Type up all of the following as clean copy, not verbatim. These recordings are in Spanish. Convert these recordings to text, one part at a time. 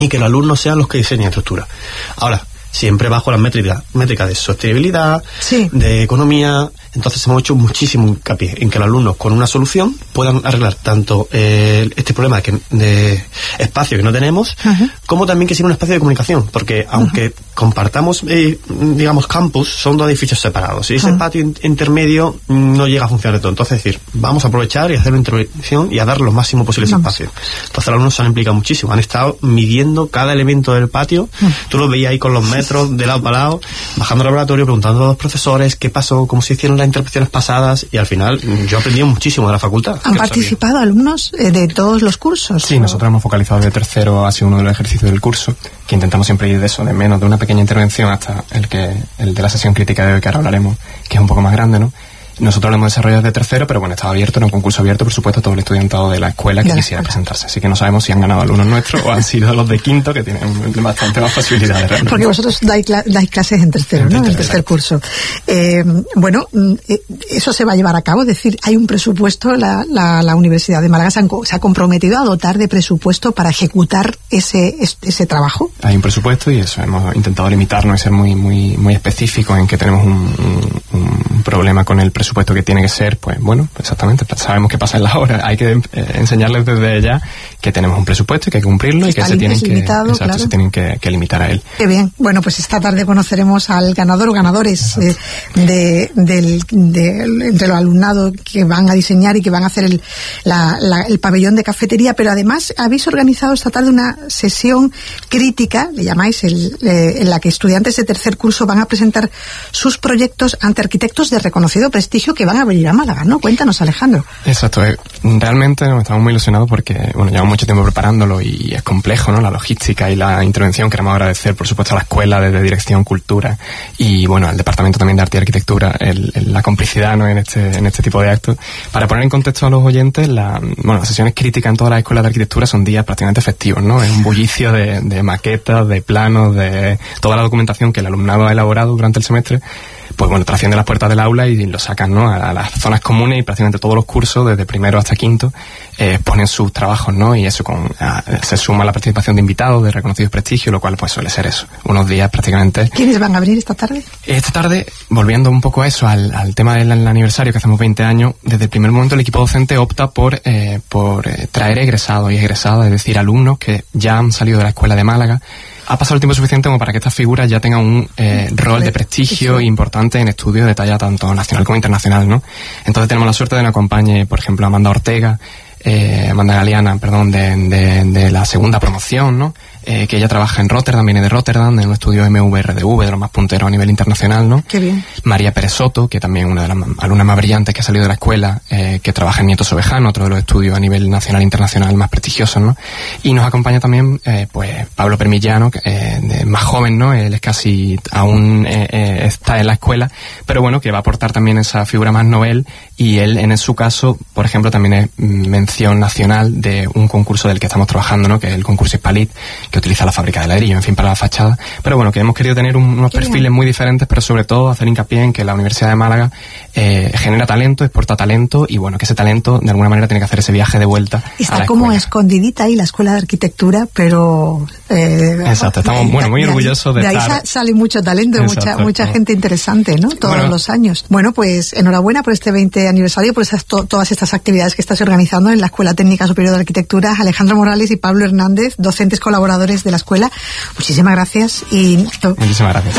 y que los alumnos sean los que diseñen estructura. Ahora, siempre bajo las métricas de sostenibilidad, de economía. Entonces hemos hecho muchísimo hincapié en que los alumnos con una solución puedan arreglar tanto este problema de espacio que no tenemos, como también que sea un espacio de comunicación, porque aunque compartamos, digamos, campus, son dos edificios separados, y ese patio intermedio no llega a funcionar de todo. Entonces, es decir, vamos a aprovechar y hacer una intervención y a dar lo máximo posible ese espacio. Entonces los alumnos se han implicado muchísimo, han estado midiendo cada elemento del patio, tú los veías ahí con los metros de lado para lado, bajando al laboratorio, preguntando a los profesores qué pasó, cómo se hicieron las intervenciones pasadas, y al final yo aprendí muchísimo de la facultad. ¿Han participado alumnos de todos los cursos? Sí, nosotros hemos focalizado de tercero, ha sido uno de los ejercicios del curso, que intentamos siempre ir de eso, de menos de una pequeña intervención hasta el de la sesión crítica de hoy, que ahora hablaremos, que es un poco más grande, ¿no? Nosotros lo hemos desarrollado de tercero, pero bueno, estaba abierto, era un concurso abierto, por supuesto, a todo el estudiantado de la escuela que quisiera presentarse. Así que no sabemos si han ganado alumnos nuestros o han sido los de quinto, que tienen bastante más facilidades. Realmente. Porque vosotros dais clases en tercero, ¿no? En el tercer curso. Bueno, eso se va a llevar a cabo, es decir, hay un presupuesto, la Universidad de Málaga se ha comprometido a dotar de presupuesto para ejecutar ese trabajo. Hay un presupuesto y eso, hemos intentado limitarnos y ser muy específicos en que tenemos un problema con el presupuesto que tiene que ser, pues bueno, exactamente, sabemos que pasa en la hora, hay que enseñarles desde ya que tenemos un presupuesto y que hay que cumplirlo y que se tienen que limitar a él. Qué bien. Bueno, pues esta tarde conoceremos al ganador o ganadores entre los alumnados que van a diseñar y que van a hacer el pabellón de cafetería, pero además habéis organizado esta tarde una sesión crítica, le llamáis, en la que estudiantes de tercer curso van a presentar sus proyectos ante arquitectos de reconocido prestigio que van a venir a Málaga, ¿no? Cuéntanos, Alejandro. Exacto, realmente estamos muy ilusionados porque, bueno, llevamos mucho tiempo preparándolo y es complejo, ¿no? La logística y la intervención. Queremos agradecer, por supuesto, a la escuela desde Dirección Cultura y, bueno, al Departamento también de Arte y Arquitectura, la complicidad, ¿no? en este tipo de actos. Para poner en contexto a los oyentes, las sesiones críticas en todas las escuelas de arquitectura son días prácticamente festivos, ¿no? Es un bullicio de maquetas, de planos, de toda la documentación que el alumnado ha elaborado durante el semestre. Pues bueno, trasciende las puertas del aula y lo sacan, ¿no? A las zonas comunes, y prácticamente todos los cursos, desde primero hasta quinto, ponen sus trabajos, ¿no? Y eso se suma la participación de invitados de reconocidos prestigios, lo cual pues suele ser eso, unos días prácticamente. ¿Quiénes van a venir esta tarde? Esta tarde, volviendo un poco a eso, al tema del aniversario que hacemos 20 años, desde el primer momento el equipo docente opta por traer egresados y egresadas, es decir, alumnos que ya han salido de la escuela de Málaga. Ha pasado el tiempo suficiente como para que estas figuras ya tengan un rol de prestigio importante en estudios de talla tanto nacional como internacional, ¿no? Entonces tenemos la suerte de que nos acompañe, por ejemplo, Amanda Galeana, de la segunda promoción, ¿no? Que ella trabaja en Rotterdam, viene de Rotterdam, en un estudio MVRDV, de los más punteros a nivel internacional, ¿no? Qué bien. María Pérez Soto, que también es una de las alumnas más brillantes que ha salido de la escuela, que trabaja en Nieto Sobejano, otro de los estudios a nivel nacional e internacional más prestigiosos, ¿no? Y nos acompaña también, pues, Pablo Permillano, más joven, ¿no? Él es casi, aún está en la escuela, pero bueno, que va a aportar también esa figura más novel, y él, en su caso, por ejemplo, también es mención nacional de un concurso del que estamos trabajando, ¿no? Que es el concurso Hispalit, que utiliza la fábrica de ladrillo, en fin, para la fachada. Pero bueno, que hemos querido tener unos perfiles muy diferentes, pero sobre todo hacer hincapié en que la Universidad de Málaga genera talento, exporta talento, y bueno, que ese talento de alguna manera tiene que hacer ese viaje de vuelta. Está como escondidita ahí la Escuela de Arquitectura, pero... Exacto, estamos muy orgullosos de estar... De ahí sale mucho talento, mucha gente interesante, ¿no? Todos los años. Bueno, pues enhorabuena por este 20 aniversario, por todas estas actividades que estás organizando en la Escuela Técnica Superior de Arquitectura. Alejandro Morales y Pablo Hernández, docentes colaboradores de la escuela. Muchísimas gracias y... Muchísimas gracias.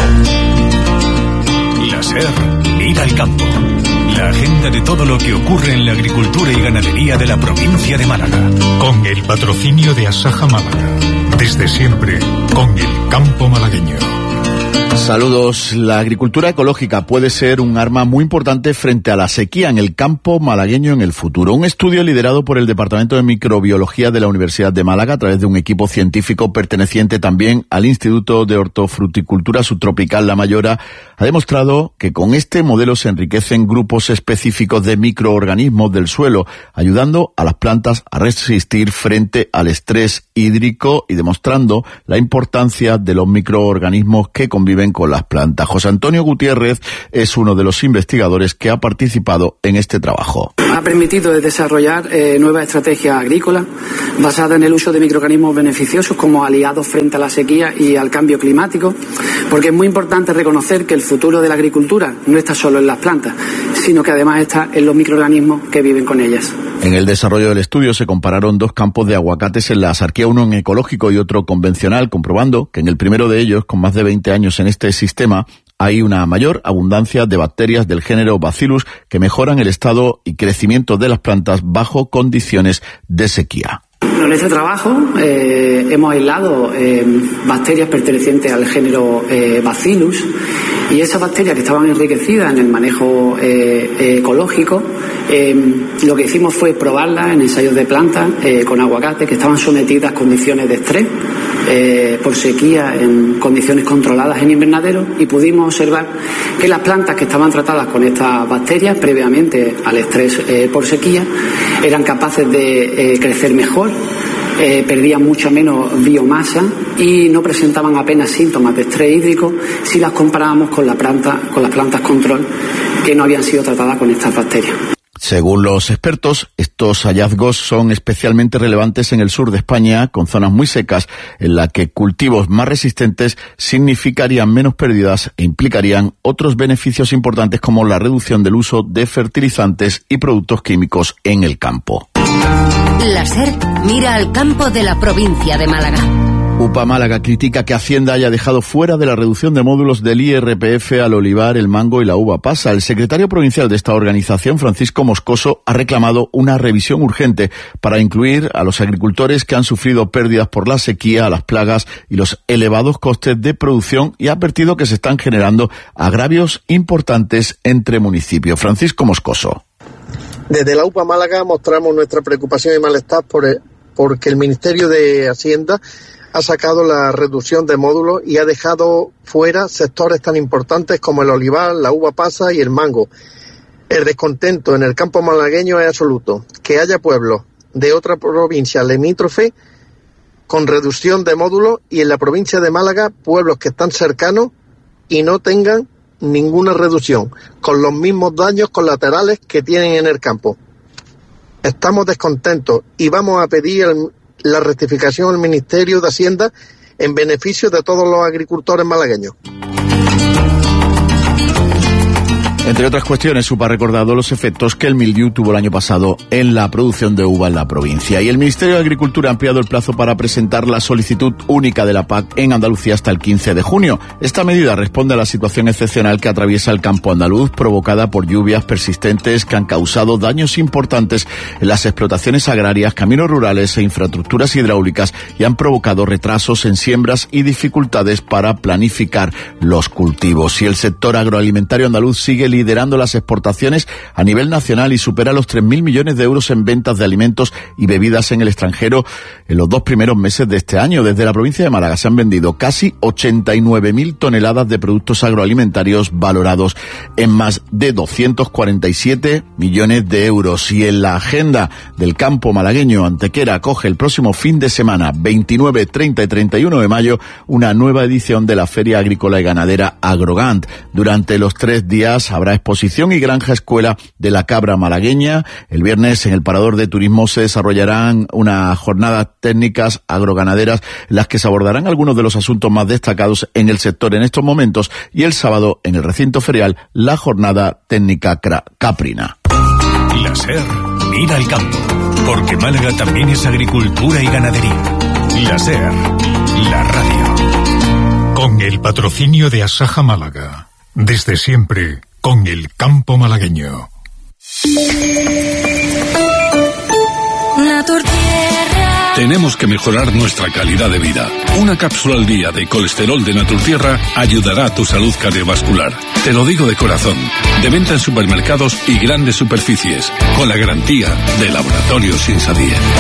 La SER mira al campo. La agenda de todo lo que ocurre en la agricultura y ganadería de la provincia de Málaga. Con el patrocinio de Asaja Málaga. Desde siempre, con el campo malagueño. Saludos. La agricultura ecológica puede ser un arma muy importante frente a la sequía en el campo malagueño en el futuro. Un estudio liderado por el Departamento de Microbiología de la Universidad de Málaga a través de un equipo científico perteneciente también al Instituto de Hortofruticultura Subtropical La Mayora ha demostrado que con este modelo se enriquecen grupos específicos de microorganismos del suelo, ayudando a las plantas a resistir frente al estrés hídrico y demostrando la importancia de los microorganismos que conviven conviven con las plantas. José Antonio Gutiérrez es uno de los investigadores que ha participado en este trabajo. Ha permitido desarrollar nuevas estrategias agrícolas basadas en el uso de microorganismos beneficiosos como aliados frente a la sequía y al cambio climático, porque es muy importante reconocer que el futuro de la agricultura no está solo en las plantas, sino que además está en los microorganismos que viven con ellas. En el desarrollo del estudio se compararon 2 campos de aguacates en la Axarquía, uno en ecológico y otro convencional, comprobando que en el primero de ellos, con más de 20 años en este sistema, hay una mayor abundancia de bacterias del género Bacillus que mejoran el estado y crecimiento de las plantas bajo condiciones de sequía. En este trabajo hemos aislado bacterias pertenecientes al género Bacillus, y esas bacterias que estaban enriquecidas en el manejo ecológico, lo que hicimos fue probarlas en ensayos de plantas con aguacates que estaban sometidas a condiciones de estrés por sequía en condiciones controladas en invernadero, y pudimos observar que las plantas que estaban tratadas con estas bacterias previamente al estrés por sequía eran capaces de crecer mejor, perdían mucha menos biomasa y no presentaban apenas síntomas de estrés hídrico si las comparábamos con las plantas control que no habían sido tratadas con estas bacterias. Según los expertos, estos hallazgos son especialmente relevantes en el sur de España, con zonas muy secas, en las que cultivos más resistentes significarían menos pérdidas e implicarían otros beneficios importantes como la reducción del uso de fertilizantes y productos químicos en el campo. La SER mira al campo de la provincia de Málaga. UPA Málaga critica que Hacienda haya dejado fuera de la reducción de módulos del IRPF al olivar, el mango y la uva pasa. El secretario provincial de esta organización, Francisco Moscoso, ha reclamado una revisión urgente para incluir a los agricultores que han sufrido pérdidas por la sequía, las plagas y los elevados costes de producción, y ha advertido que se están generando agravios importantes entre municipios. Francisco Moscoso. Desde la UPA Málaga mostramos nuestra preocupación y malestar porque el Ministerio de Hacienda ha sacado la reducción de módulos y ha dejado fuera sectores tan importantes como el olivar, la uva pasa y el mango. El descontento en el campo malagueño es absoluto. Que haya pueblos de otra provincia limítrofe con reducción de módulos, y en la provincia de Málaga pueblos que están cercanos y no tengan ninguna reducción, con los mismos daños colaterales que tienen en el campo. Estamos descontentos y vamos a pedir la rectificación al Ministerio de Hacienda en beneficio de todos los agricultores malagueños. Entre otras cuestiones, UPA ha recordado los efectos que el mildiu tuvo el año pasado en la producción de uva en la provincia. Y el Ministerio de Agricultura ha ampliado el plazo para presentar la solicitud única de la PAC en Andalucía hasta el 15 de junio. Esta medida responde a la situación excepcional que atraviesa el campo andaluz, provocada por lluvias persistentes que han causado daños importantes en las explotaciones agrarias, caminos rurales e infraestructuras hidráulicas, y han provocado retrasos en siembras y dificultades para planificar los cultivos. Y el sector agroalimentario andaluz sigue liderando las exportaciones a nivel nacional y supera los 3.000 millones de euros en ventas de alimentos y bebidas en el extranjero en los 2 primeros meses de este año. Desde la provincia de Málaga se han vendido casi 89.000 toneladas de productos agroalimentarios valorados en más de 247 millones de euros. Y en la agenda del campo malagueño, Antequera acoge el próximo fin de semana, 29, 30 y 31 de mayo, una nueva edición de la Feria Agrícola y Ganadera Agrogant. Durante los 3 días habrá exposición y granja escuela de la cabra malagueña. El viernes en el Parador de Turismo se desarrollarán unas jornadas técnicas agroganaderas en las que se abordarán algunos de los asuntos más destacados en el sector en estos momentos, y el sábado en el recinto ferial la jornada técnica caprina. La SER mira al campo, porque Málaga también es agricultura y ganadería. La SER, la radio. Con el patrocinio de Asaja Málaga. Desde siempre, con el campo malagueño. Tenemos que mejorar nuestra calidad de vida. Una cápsula al día de colesterol de Naturtierra ayudará a tu salud cardiovascular. Te lo digo de corazón. De venta en supermercados y grandes superficies, con la garantía de Laboratorios Insadie.